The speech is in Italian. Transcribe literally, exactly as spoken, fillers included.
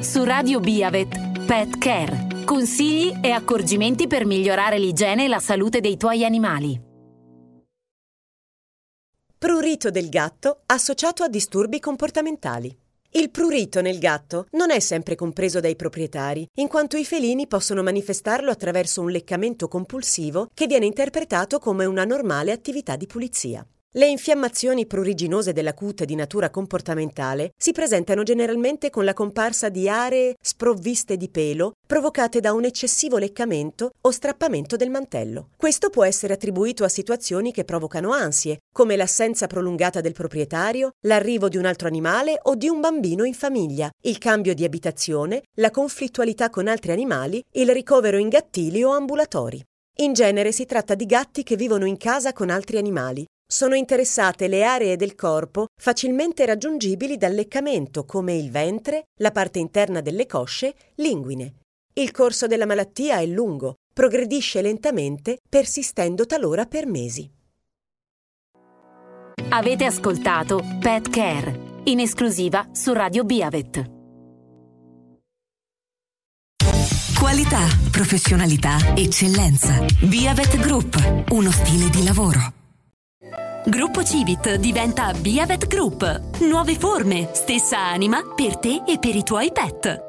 su Radio Biavet Pet Care. Consigli e accorgimenti per migliorare l'igiene e la salute dei tuoi animali. Prurito del gatto associato a disturbi comportamentali. Il prurito nel gatto non è sempre compreso dai proprietari, in quanto i felini possono manifestarlo attraverso un leccamento compulsivo che viene interpretato come una normale attività di pulizia. Le infiammazioni pruriginose della cute di natura comportamentale si presentano generalmente con la comparsa di aree sprovviste di pelo provocate da un eccessivo leccamento o strappamento del mantello. Questo può essere attribuito a situazioni che provocano ansie, come l'assenza prolungata del proprietario, l'arrivo di un altro animale o di un bambino in famiglia, il cambio di abitazione, la conflittualità con altri animali, il ricovero in gattili o ambulatori. In genere si tratta di gatti che vivono in casa con altri animali. Sono interessate le aree del corpo facilmente raggiungibili dal leccamento, come il ventre, la parte interna delle cosce, l'inguine. Il corso della malattia è lungo, progredisce lentamente, persistendo talora per mesi. Avete ascoltato Pet Care, in esclusiva su Radio Biavet. Qualità, professionalità, eccellenza. Biavet Group, uno stile di lavoro. Gruppo Civit diventa Biavet Group. Nuove forme, stessa anima per te e per i tuoi pet.